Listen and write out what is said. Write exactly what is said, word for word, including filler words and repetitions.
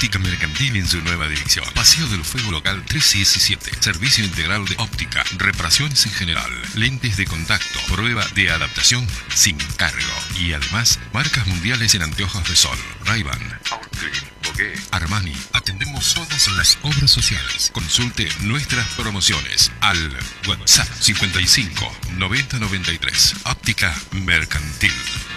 Óptica Mercantil en su nueva dirección. Paseo del Fuego Local trescientos diecisiete. Servicio integral de óptica, reparaciones en general, lentes de contacto, prueba de adaptación sin cargo. Y además, marcas mundiales en anteojos de sol. Ray-Ban, Outclean, Bogué, Armani. Atendemos todas las obras sociales. Consulte nuestras promociones al WhatsApp cincuenta y cinco noventa noventa y tres. Óptica Mercantil.